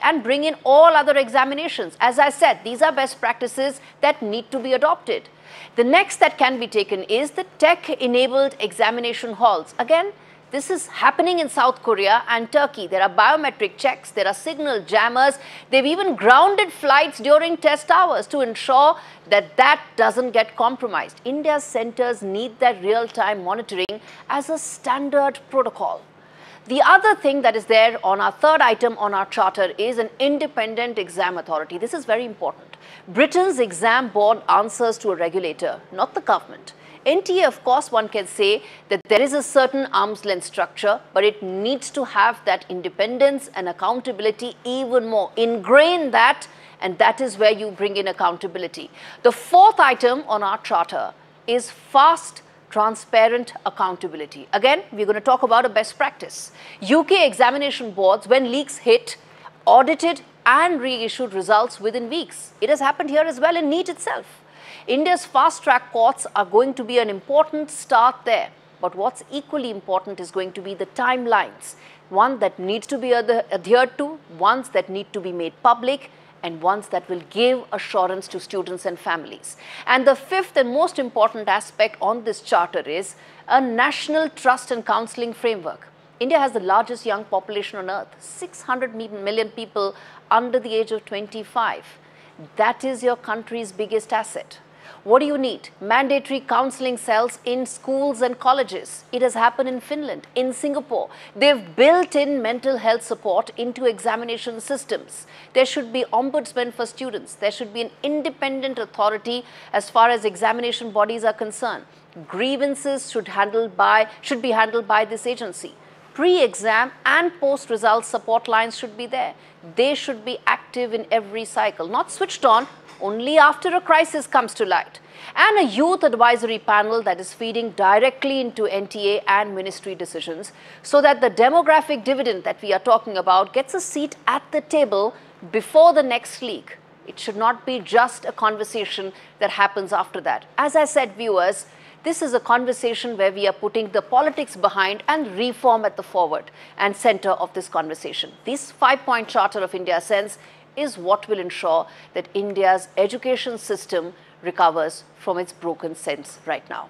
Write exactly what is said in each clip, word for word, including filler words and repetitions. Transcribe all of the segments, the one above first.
and bring in all other examinations. As I said, these are best practices that need to be adopted. The next that can be taken is the tech-enabled examination halls. Again, this is happening in South Korea and Turkey. There are biometric checks, there are signal jammers. They've even grounded flights during test hours to ensure that that doesn't get compromised. India's centers need that real-time monitoring as a standard protocol. The other thing that is there on our third item on our charter is an independent exam authority. This is very important. Britain's exam board answers to a regulator, not the government. N T A, of course, one can say that there is a certain arm's length structure, but it needs to have that independence and accountability even more. Ingrain that, and that is where you bring in accountability. The fourth item on our charter is fast, transparent accountability. Again, we're going to talk about a best practice. U K examination boards, when leaks hit, audited and reissued results within weeks. It has happened here as well in NEET itself. India's fast-track courts are going to be an important start there. But what's equally important is going to be the timelines. One that needs to be adhered to, ones that need to be made public, and ones that will give assurance to students and families. And the fifth and most important aspect on this charter is a national trust and counselling framework. India has the largest young population on earth, six hundred million people under the age of twenty-five. That is your country's biggest asset. What do you need? Mandatory counselling cells in schools and colleges. It has happened in Finland, in Singapore. They've built in mental health support into examination systems. There should be ombudsmen for students. There should be an independent authority as far as examination bodies are concerned. Grievances should, handle by, should be handled by this agency. Pre-exam and post-result support lines should be there. They should be active in every cycle, not switched on only after a crisis comes to light. And a youth advisory panel that is feeding directly into N T A and ministry decisions so that the demographic dividend that we are talking about gets a seat at the table before the next leak. It should not be just a conversation that happens after that. As I said, viewers, this is a conversation where we are putting the politics behind and reform at the forward and center of this conversation. This five-point charter of India Ascends is what will ensure that India's education system recovers from its broken sense right now.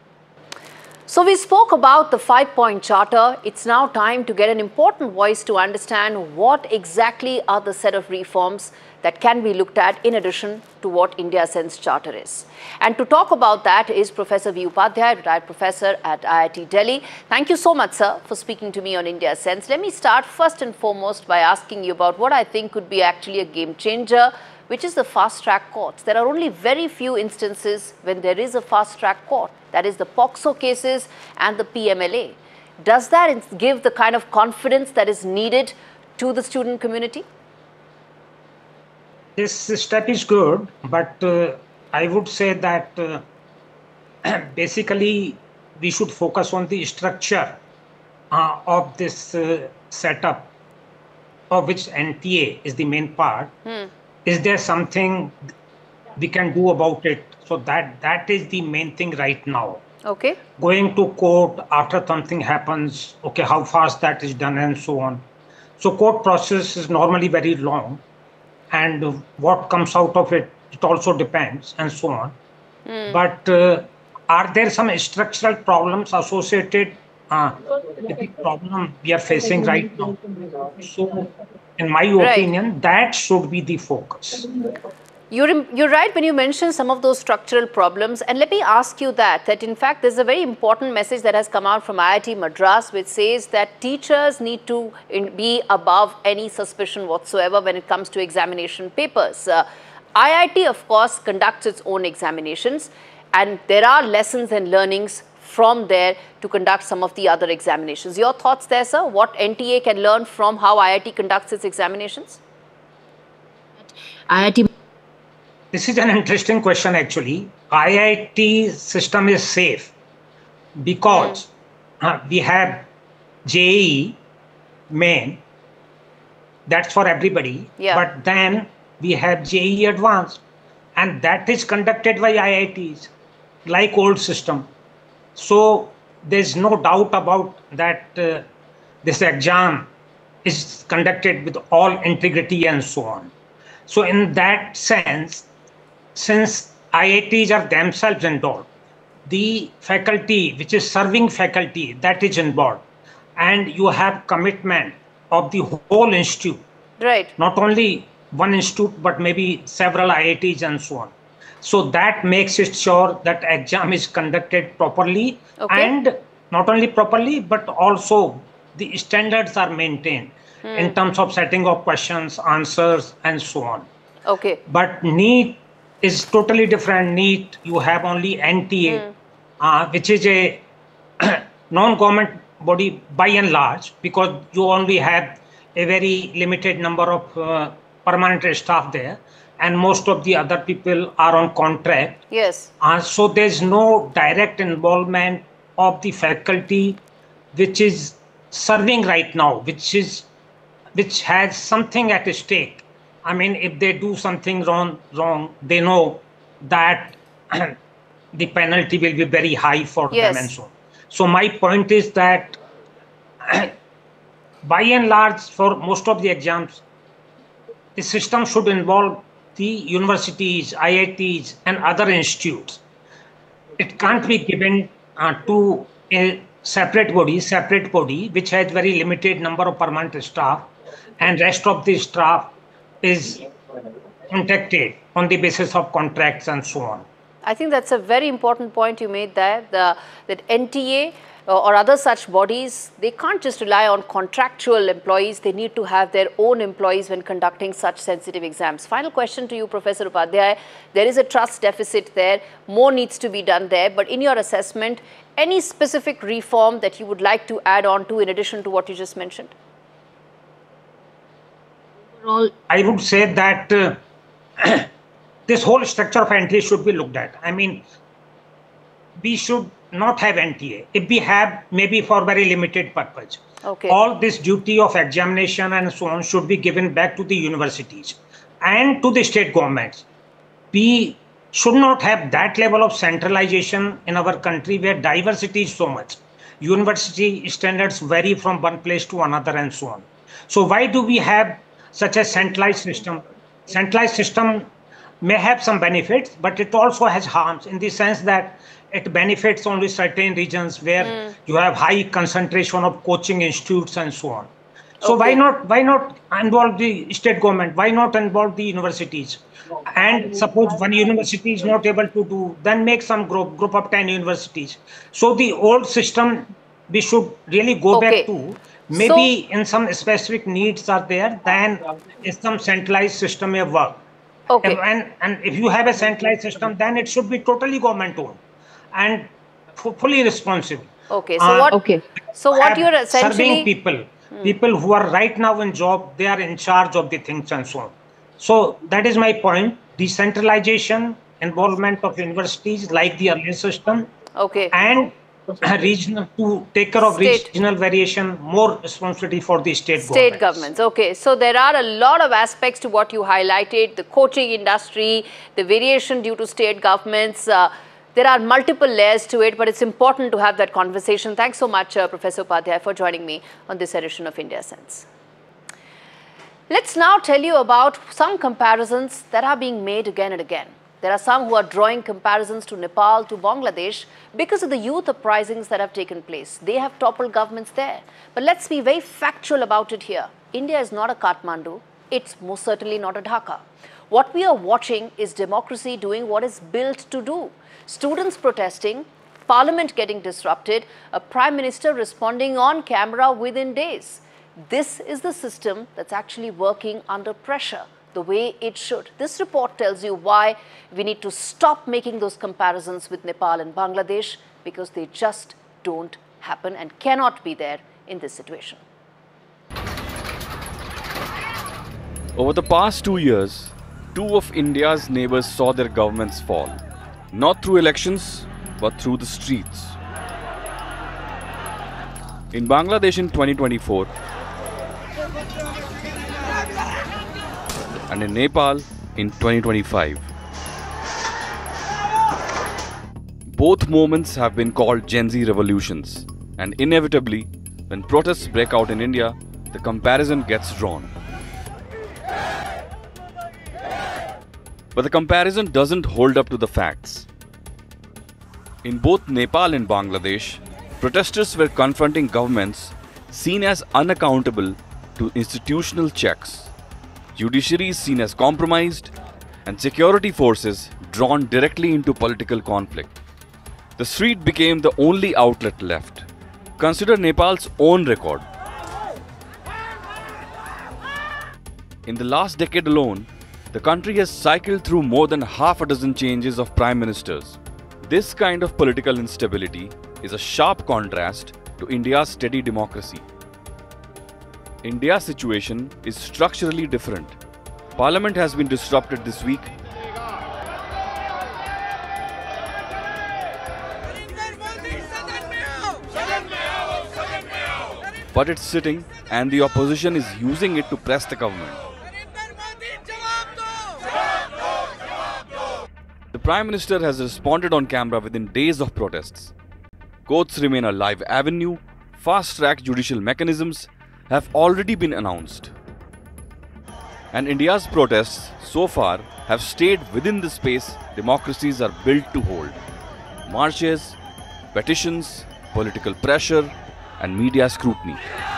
So we spoke about the five-point charter. It's now time to get an important voice to understand what exactly are the set of reforms that can be looked at in addition to what India Ascends Charter is. And to talk about that is Professor V. Upadhyay, retired professor at I I T Delhi. Thank you so much, sir, for speaking to me on India Ascends. Let me start first and foremost by asking you about what I think could be actually a game changer, which is the fast-track courts. There are only very few instances when there is a fast-track court, that is the POCSO cases and the P M L A. Does that give the kind of confidence that is needed to the student community? This step is good, but uh, I would say that uh, basically we should focus on the structure uh, of this uh, setup, of which N T A is the main part. Hmm. Is there something we can do about it? So that that is the main thing right now. Okay. Going to court after something happens, okay, how fast that is done and so on. So court process is normally very long, and what comes out of it, it also depends and so on. Mm. But uh, are there some structural problems associated uh, with the problem we are facing right now? So in my opinion, right, that should be the focus. You're, you're right when you mention some of those structural problems. And let me ask you that, that in fact, there's a very important message that has come out from I I T Madras, which says that teachers need to in, be above any suspicion whatsoever when it comes to examination papers. Uh, I I T, of course, conducts its own examinations, and there are lessons and learnings from there to conduct some of the other examinations. Your thoughts there, sir? What N T A can learn from how I I T conducts its examinations? I I T This is an interesting question actually. I I T system is safe because mm. uh, we have J E E main, that's for everybody, yeah. But then we have J E E advanced, and that is conducted by I I Ts like old system. So there's no doubt about that uh, this exam is conducted with all integrity and so on. So in that sense, since I I Ts are themselves involved, the faculty which is serving faculty, that is involved, and you have commitment of the whole institute, Right. not only one institute but maybe several I I Ts and so on. So that makes it sure that exam is conducted properly, Okay. and not only properly but also the standards are maintained in terms of setting of questions, answers and so on. Okay. But NEET is totally different. NEET, you have only N T A, uh, which is a non-government body by and large, because you only have a very limited number of uh, permanent staff there, and most of the other people are on contract. Yes. Uh, so there's no direct involvement of the faculty which is serving right now, which is which has something at stake. I mean, if they do something wrong, wrong, they know that the penalty will be very high for Yes. them and so on. So my point is that by and large, for most of the exams, the system should involve the universities, I I Ts and other institutes. It can't be given uh, to a separate body, separate body, which has very limited number of permanent staff, and rest of the staff is contacted on the basis of contracts and so on. I think that's a very important point you made there, the, that N T A uh, or other such bodies, they can't just rely on contractual employees, they need to have their own employees when conducting such sensitive exams. Final question to you, Professor Upadhyay. There is a trust deficit there, more needs to be done there, but in your assessment, any specific reform that you would like to add on to in addition to what you just mentioned? Overall, I would say that uh, this whole structure of N T A should be looked at. I mean, we should not have N T A. If we have, maybe for very limited purpose. Okay. All this duty of examination and so on should be given back to the universities and to the state governments. We should not have that level of centralization in our country where diversity is so much. University standards vary from one place to another and so on. So why do we have such a centralized system? Centralized system may have some benefits, but it also has harms in the sense that it benefits only certain regions where mm. you have high concentration of coaching institutes and so on. So okay. why not why not involve the state government? Why not involve the universities? And suppose one university is not able to do, then make some group group of ten universities. So the old system we should really go okay. back to. Maybe so, in some specific needs are there, then some centralized system may work. Okay. And, and if you have a centralized system, then it should be totally government owned and fully responsible. Okay. So uh, what? Okay. So what you're essentially serving people, hmm. people who are right now in job, they are in charge of the things and so on. So that is my point. Decentralization, involvement of universities like the earlier system. Okay. And regional to take care of state. regional variation, more responsibility for the state, state governments. governments. Okay, so there are a lot of aspects to what you highlighted, the coaching industry, the variation due to state governments. Uh, there are multiple layers to it, but it's important to have that conversation. Thanks so much, uh, Professor Upadhyay, for joining me on this edition of India Sense. Let's now tell you about some comparisons that are being made again and again. There are some who are drawing comparisons to Nepal, to Bangladesh because of the youth uprisings that have taken place. They have toppled governments there. But let's be very factual about it here. India is not a Kathmandu. It's most certainly not a Dhaka. What we are watching is democracy doing what it's built to do. Students protesting, parliament getting disrupted, a prime minister responding on camera within days. This is the system that's actually working under pressure the way it should. This report tells you why we need to stop making those comparisons with Nepal and Bangladesh, because they just don't happen and cannot be there in this situation. Over the past two years, two of India's neighbors saw their governments fall, not through elections, but through the streets. In Bangladesh in twenty twenty-four, and in Nepal in twenty twenty-five. Both movements have been called Gen Z revolutions, and inevitably, when protests break out in India, the comparison gets drawn. But the comparison doesn't hold up to the facts. In both Nepal and Bangladesh, protesters were confronting governments seen as unaccountable to institutional checks, judiciaries seen as compromised, and security forces drawn directly into political conflict. The street became the only outlet left. Consider Nepal's own record. In the last decade alone, the country has cycled through more than half a dozen changes of prime ministers. This kind of political instability is a sharp contrast to India's steady democracy. India's situation is structurally different. Parliament has been disrupted this week. But it's sitting and the opposition is using it to press the government. The Prime Minister has responded on camera within days of protests. Courts remain a live avenue. Fast-track judicial mechanisms have already been announced. And India's protests so far have stayed within the space democracies are built to hold. Marches, petitions, political pressure, and media scrutiny.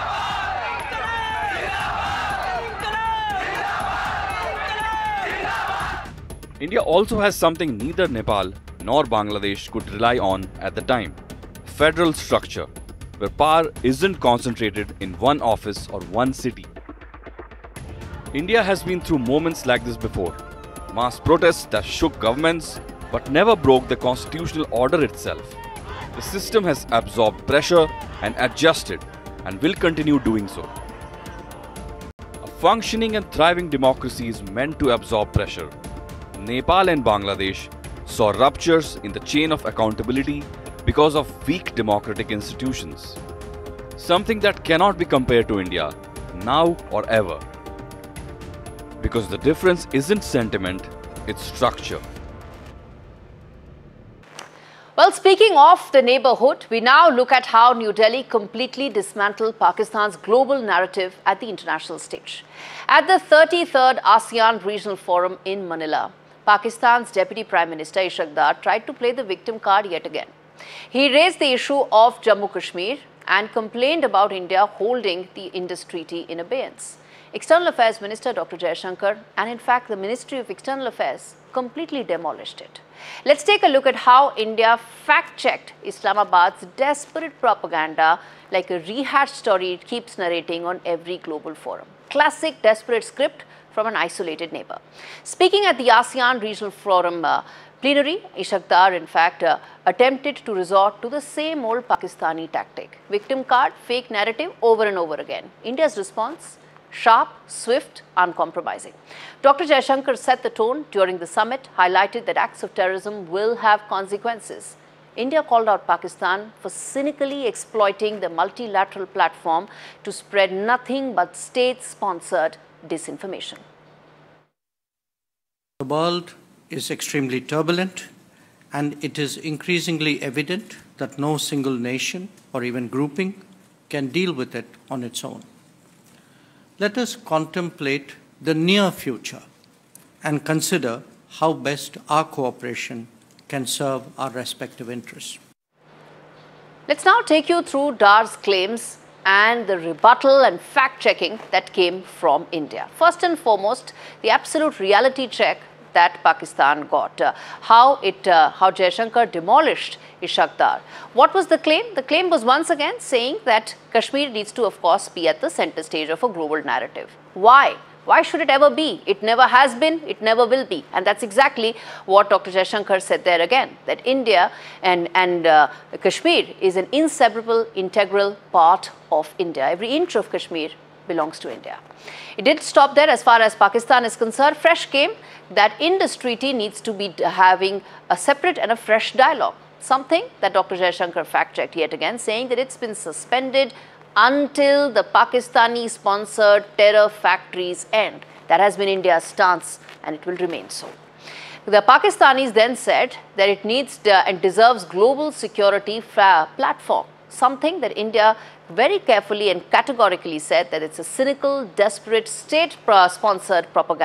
India also has something neither Nepal nor Bangladesh could rely on at the time: federal structure, where power isn't concentrated in one office or one city. India has been through moments like this before. Mass protests that shook governments but never broke the constitutional order itself. The system has absorbed pressure and adjusted and will continue doing so. A functioning and thriving democracy is meant to absorb pressure. Nepal and Bangladesh saw ruptures in the chain of accountability because of weak democratic institutions. Something that cannot be compared to India, now or ever. Because the difference isn't sentiment, it's structure. Well, speaking of the neighborhood, we now look at how New Delhi completely dismantled Pakistan's global narrative at the international stage. At the thirty-third ASEAN Regional Forum in Manila, Pakistan's Deputy Prime Minister Ishaq Dar tried to play the victim card yet again. He raised the issue of Jammu Kashmir and complained about India holding the Indus Treaty in abeyance. External Affairs Minister Doctor Jaishankar and in fact the Ministry of External Affairs completely demolished it. Let's take a look at how India fact-checked Islamabad's desperate propaganda like a rehashed story it keeps narrating on every global forum. Classic desperate script from an isolated neighbor. Speaking at the ASEAN Regional Forum uh, plenary, Ishaq Dar in fact uh, attempted to resort to the same old Pakistani tactic. Victim card, fake narrative over and over again. India's response? Sharp, swift, uncompromising. Doctor Jaishankar set the tone during the summit, highlighted that acts of terrorism will have consequences. India called out Pakistan for cynically exploiting the multilateral platform to spread nothing but state-sponsored disinformation. The world is extremely turbulent, and it is increasingly evident that no single nation or even grouping can deal with it on its own. Let us contemplate the near future and consider how best our cooperation can serve our respective interests. Let's now take you through Dar's claims and the rebuttal and fact-checking that came from India. First and foremost, the absolute reality check that Pakistan got. Uh, how it, uh, how Jaishankar demolished Ishaq Dar. What was the claim? The claim was once again saying that Kashmir needs to, of course, be at the center stage of a global narrative. Why? Why should it ever be? It never has been, it never will be. And that's exactly what Doctor Jaishankar said there again, that India and, and uh, Kashmir is an inseparable, integral part of India. Every inch of Kashmir belongs to India. It didn't stop there as far as Pakistan is concerned. Fresh came that Indus Treaty needs to be having a separate and a fresh dialogue. Something that Doctor Jaishankar fact-checked yet again, saying that it's been suspended until the Pakistani-sponsored terror factories end. That has been India's stance and it will remain so. The Pakistanis then said that it needs and deserves global security platform. something that India very carefully and categorically said that it's a cynical, desperate, state-sponsored propaganda.